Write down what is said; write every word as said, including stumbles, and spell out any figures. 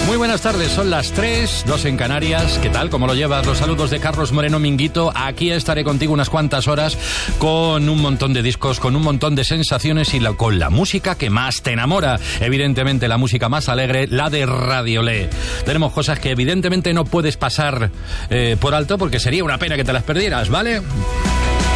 Muy buenas tardes, son las tres, dos en Canarias. ¿Qué tal? ¿Cómo lo llevas? Los saludos de Carlos Moreno Minguito. Aquí estaré contigo unas cuantas horas con un montón de discos, con un montón de sensaciones y la, con la música que más te enamora. Evidentemente la música más alegre, la de Radiolé. Tenemos cosas que evidentemente no puedes pasar eh, por alto porque sería una pena que te las perdieras, ¿vale?